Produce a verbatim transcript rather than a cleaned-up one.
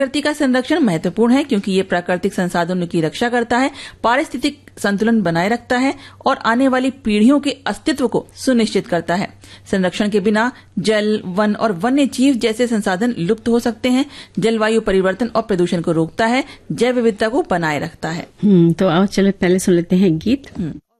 प्रकृति का संरक्षण महत्वपूर्ण है क्योंकि ये प्राकृतिक संसाधनों की रक्षा करता है, पारिस्थितिक संतुलन बनाए रखता है और आने वाली पीढ़ियों के अस्तित्व को सुनिश्चित करता है। संरक्षण के बिना जल, वन और वन्य जीव जैसे संसाधन लुप्त हो सकते हैं। जलवायु परिवर्तन और प्रदूषण को रोकता है, जैव विविधता को बनाए रखता है। हम्म तो आओ चलो पहले सुन लेते हैं गीत।